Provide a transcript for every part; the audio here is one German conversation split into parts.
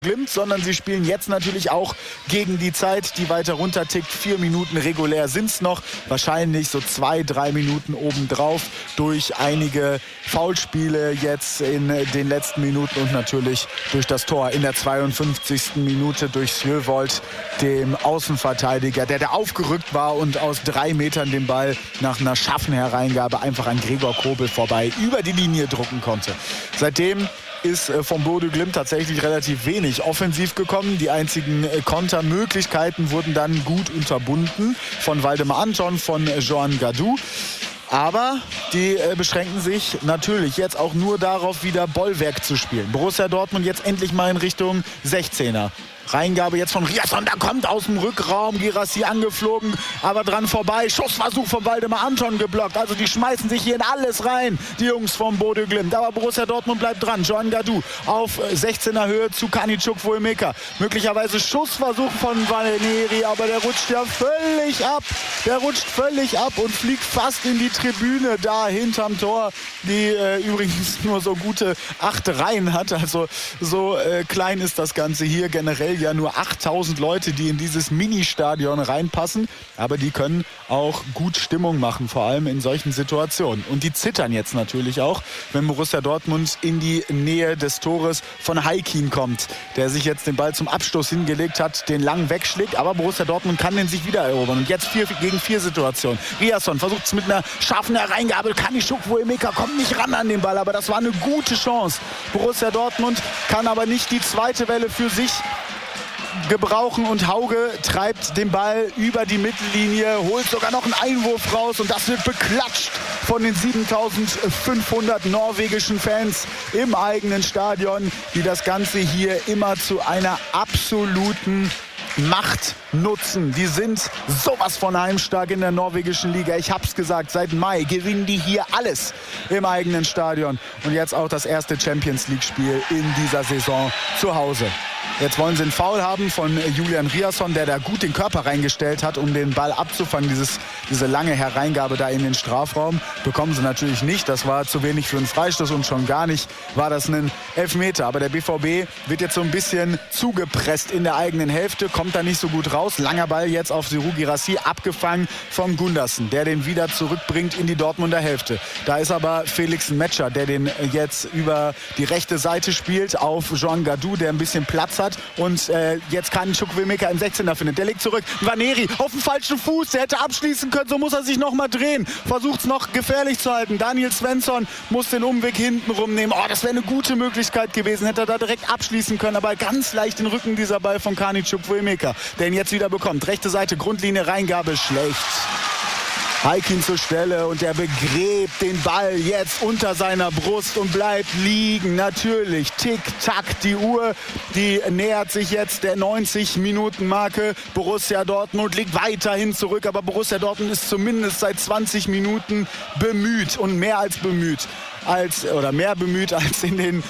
Glimt, sondern sie spielen jetzt natürlich auch gegen die Zeit, die weiter runter tickt. 4 Minuten regulär sind es noch. Wahrscheinlich so 2-3 Minuten obendrauf durch einige Foulspiele jetzt in den letzten Minuten und natürlich durch das Tor in der 52. Minute durch Sjövold, dem Außenverteidiger, der aufgerückt war und aus 3 Metern den Ball nach einer scharfen Hereingabe einfach an Gregor Kobel vorbei über die Linie drucken konnte. Seitdem ist vom Bodø Glimt tatsächlich relativ wenig offensiv gekommen. Die einzigen Kontermöglichkeiten wurden dann gut unterbunden von Waldemar Anton, von Joan Gadou. Aber die beschränken sich natürlich jetzt auch nur darauf, wieder Bollwerk zu spielen. Borussia Dortmund jetzt endlich mal in Richtung 16er. Reingabe jetzt von Riasson, da kommt aus dem Rückraum Guirassy angeflogen, aber dran vorbei. Schussversuch von Waldemar Anton geblockt. Also die schmeißen sich hier in alles rein, die Jungs vom Bodø Glimt. Aber Borussia Dortmund bleibt dran. Joan Gadou auf 16er Höhe zu Kaničuk Vuelmeka. Möglicherweise Schussversuch von Vaneri, aber der rutscht ja völlig ab. Der rutscht völlig ab und fliegt fast in die Tribüne da hinterm Tor, die übrigens nur so gute 8 Reihen hat. Also so klein ist das Ganze hier generell. Ja, nur 8000 Leute, die in dieses Mini-Stadion reinpassen. Aber die können auch gut Stimmung machen, vor allem in solchen Situationen. Und die zittern jetzt natürlich auch, wenn Borussia Dortmund in die Nähe des Tores von Haikin kommt, der sich jetzt den Ball zum Abstoß hingelegt hat, den lang wegschlägt. Aber Borussia Dortmund kann den sich wieder erobern. Und jetzt 4 gegen 4 Situation. Riasson versucht es mit einer scharfen Hereingabe. Kaničuk Vuelmeka kommt nicht ran an den Ball, aber das war eine gute Chance. Borussia Dortmund kann aber nicht die zweite Welle für sich gebrauchen und Hauge treibt den Ball über die Mittellinie, holt sogar noch einen Einwurf raus und das wird beklatscht von den 7500 norwegischen Fans im eigenen Stadion, die das Ganze hier immer zu einer absoluten Macht nutzen. Die sind sowas von heimstark in der norwegischen Liga. Ich hab's gesagt, seit Mai gewinnen die hier alles im eigenen Stadion. Und jetzt auch das erste Champions-League-Spiel in dieser Saison zu Hause. Jetzt wollen sie einen Foul haben von Julian Riasson, der da gut den Körper reingestellt hat, um den Ball abzufangen. Diese lange Hereingabe da in den Strafraum bekommen sie natürlich nicht. Das war zu wenig für einen Freistoß und schon gar nicht war das ein Elfmeter. Aber der BVB wird jetzt so ein bisschen zugepresst in der eigenen Hälfte, kommt da nicht so gut raus. Langer Ball jetzt auf Serhou Guirassy, abgefangen von Gundersen, der den wieder zurückbringt in die Dortmunder Hälfte. Da ist aber Felix Metscher, der den jetzt über die rechte Seite spielt auf Joan Gadou, der ein bisschen Platz hat und jetzt Kaničuk Vuelmeka im 16er findet. Der legt zurück. Vaneri auf dem falschen Fuß, der hätte abschließen können, so muss er sich noch mal drehen. Versucht es noch gefährlich zu halten. Daniel Svensson muss den Umweg hinten rumnehmen. Oh, das wäre eine gute Möglichkeit gewesen. Hätte er da direkt abschließen können, aber ganz leicht den Rücken dieser Ball von Kaničuk Vuelmeka, der ihn jetzt wieder bekommt. Rechte Seite, Grundlinie, Reingabe, schlecht. Haikin zur Stelle und er begräbt den Ball jetzt unter seiner Brust und bleibt liegen. Natürlich, tick-tack, die Uhr, die nähert sich jetzt der 90-Minuten-Marke. Borussia Dortmund liegt weiterhin zurück, aber Borussia Dortmund ist zumindest seit 20 Minuten bemüht und mehr als bemüht. Mehr bemüht als in den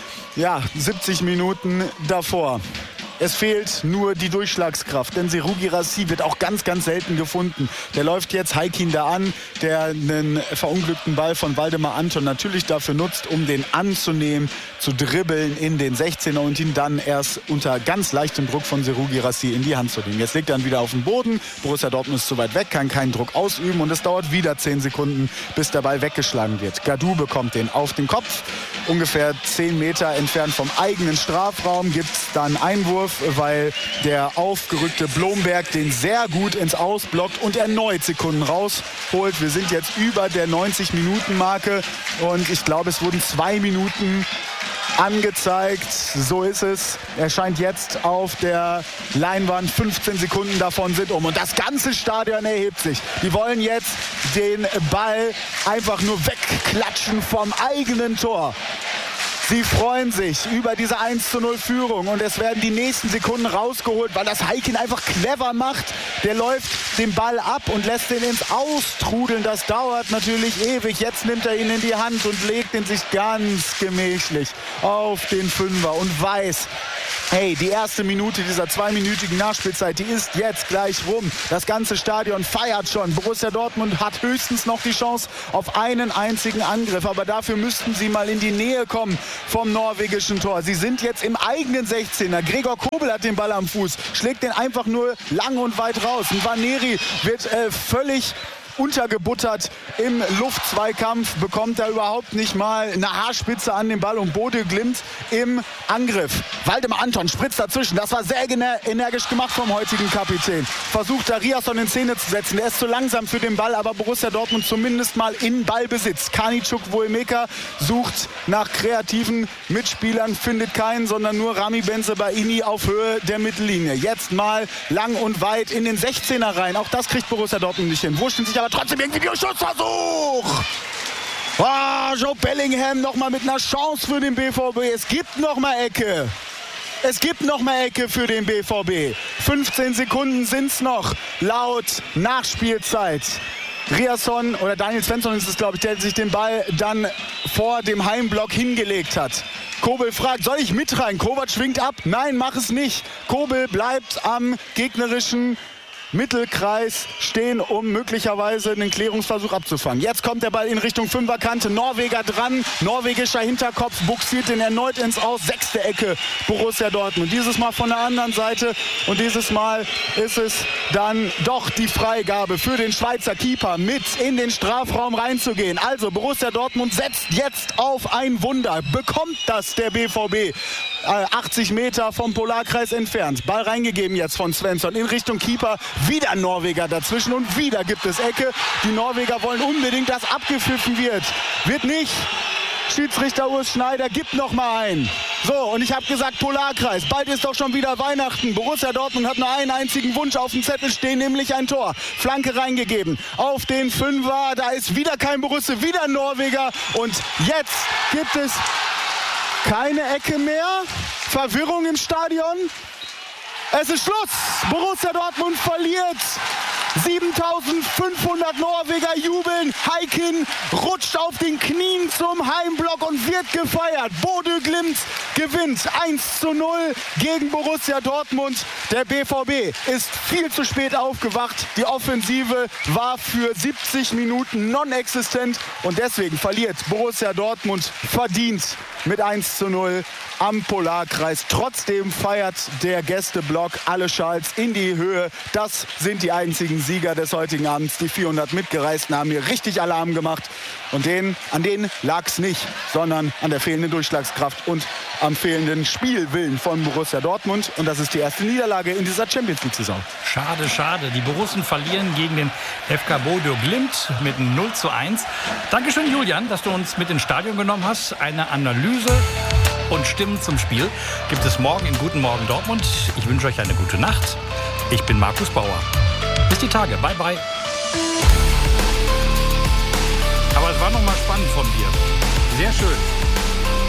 70 Minuten davor. Es fehlt nur die Durchschlagskraft, denn Serhou Guirassy wird auch ganz, ganz selten gefunden. Der läuft jetzt Haikin da an, der einen verunglückten Ball von Waldemar Anton natürlich dafür nutzt, um den anzunehmen, zu dribbeln in den 16er und ihn dann erst unter ganz leichtem Druck von Serhou Guirassy in die Hand zu nehmen. Jetzt legt er ihn wieder auf den Boden. Borussia Dortmund ist zu weit weg, kann keinen Druck ausüben und es dauert wieder 10 Sekunden, bis der Ball weggeschlagen wird. Gadou bekommt den auf den Kopf. Ungefähr 10 Meter entfernt vom eigenen Strafraum gibt es dann Einwurf, weil der aufgerückte Blomberg den sehr gut ins Aus blockt und erneut Sekunden rausholt. Wir sind jetzt über der 90-Minuten-Marke und ich glaube, es wurden 2 Minuten angezeigt. So ist es. Er scheint jetzt auf der Leinwand. 15 Sekunden davon sind um. Und das ganze Stadion erhebt sich. Die wollen jetzt den Ball einfach nur wegklatschen vom eigenen Tor. Sie freuen sich über diese 1:0-Führung und es werden die nächsten Sekunden rausgeholt, weil das Haikin einfach clever macht. Der läuft den Ball ab und lässt den ins Austrudeln. Das dauert natürlich ewig. Jetzt nimmt er ihn in die Hand und legt ihn sich ganz gemächlich auf den Fünfer und weiß, Hey, die erste Minute dieser 2-minütigen Nachspielzeit, die ist jetzt gleich rum. Das ganze Stadion feiert schon. Borussia Dortmund hat höchstens noch die Chance auf einen einzigen Angriff. Aber dafür müssten sie mal in die Nähe kommen vom norwegischen Tor. Sie sind jetzt im eigenen 16er. Gregor Kobel hat den Ball am Fuß, schlägt den einfach nur lang und weit raus. Und Nvaneri wird völlig untergebuttert im Luftzweikampf, bekommt er überhaupt nicht mal eine Haarspitze an den Ball und Bodø Glimt im Angriff. Waldemar Anton spritzt dazwischen, das war sehr energisch gemacht vom heutigen Kapitän. Versucht da Riasson in Szene zu setzen, der ist zu langsam für den Ball, aber Borussia Dortmund zumindest mal in Ballbesitz. Kanicuk Woemeka sucht nach kreativen Mitspielern, findet keinen, sondern nur Rami Bensebaini auf Höhe der Mittellinie. Jetzt mal lang und weit in den 16er rein, auch das kriegt Borussia Dortmund nicht hin. Wurschen sich aber trotzdem irgendwie der Schussversuch. Joe Bellingham nochmal mit einer Chance für den BVB. Es gibt nochmal Ecke. Es gibt nochmal Ecke für den BVB. 15 Sekunden sind es noch laut Nachspielzeit. Riasson oder Daniel Svensson ist es, glaube ich, der sich den Ball dann vor dem Heimblock hingelegt hat. Kobel fragt, soll ich mit rein? Kovac schwingt ab. Nein, mach es nicht. Kobel bleibt am gegnerischen Mittelkreis stehen, um möglicherweise einen Klärungsversuch abzufangen. Jetzt kommt der Ball in Richtung Fünferkante. Norweger dran. Norwegischer Hinterkopf buxiert den erneut ins Aus. 6. Ecke Borussia Dortmund. Dieses Mal von der anderen Seite. Und dieses Mal ist es dann doch die Freigabe für den Schweizer Keeper, mit in den Strafraum reinzugehen. Also Borussia Dortmund setzt jetzt auf ein Wunder. Bekommt das der BVB? 80 Meter vom Polarkreis entfernt. Ball reingegeben jetzt von Svensson in Richtung Keeper. Wieder Norweger dazwischen und wieder gibt es Ecke. Die Norweger wollen unbedingt, dass abgepfiffen wird. Wird nicht. Schiedsrichter Urs Schneider gibt noch mal ein. So, und ich habe gesagt Polarkreis. Bald ist doch schon wieder Weihnachten. Borussia Dortmund hat nur einen einzigen Wunsch auf dem Zettel stehen, nämlich ein Tor. Flanke reingegeben auf den Fünfer. Da ist wieder kein Borussia, wieder Norweger. Und jetzt gibt es keine Ecke mehr. Verwirrung im Stadion. Es ist Schluss. Borussia Dortmund verliert. 7.500 Norweger jubeln. Heikin rutscht auf den Knien zum Heimblock und wird gefeiert. Bodø Glimt gewinnt 1:0 gegen Borussia Dortmund. Der BVB ist viel zu spät aufgewacht. Die Offensive war für 70 Minuten non-existent. Und deswegen verliert Borussia Dortmund verdient mit 1:0 am Polarkreis. Trotzdem feiert der Gästeblock alle Schals in die Höhe. Das sind die einzigen Sieger des heutigen Abends. Die 400 Mitgereisten haben hier richtig Alarm gemacht. Und an denen lag es nicht, sondern an der fehlenden Durchschlagskraft und am fehlenden Spielwillen von Borussia Dortmund. Und das ist die erste Niederlage in dieser Champions-League-Saison. Schade, schade. Die Borussen verlieren gegen den FK Bodø Glimt mit 0:1. Dankeschön, Julian, dass du uns mit ins Stadion genommen hast. Eine Analyse und Stimmen zum Spiel gibt es morgen in Guten Morgen Dortmund. Ich wünsche euch eine gute Nacht. Ich bin Markus Bauer. Bis die Tage. Bye, bye. Aber es war noch mal spannend von dir. Sehr schön.